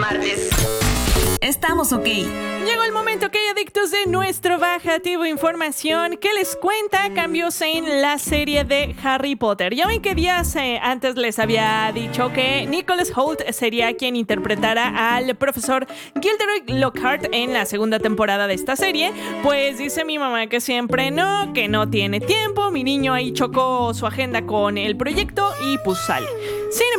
martes. Estamos ok. Llegó el momento, que hay adictos, de nuestro bajativo información que les cuenta cambios en la serie de Harry Potter. Ya ven que días antes les había dicho que Nicholas Hoult sería quien interpretara al profesor Gilderoy Lockhart en la segunda temporada de esta serie. Pues dice mi mamá que siempre no, que no tiene tiempo. Mi niño ahí chocó su agenda con el proyecto y pues sale. Sin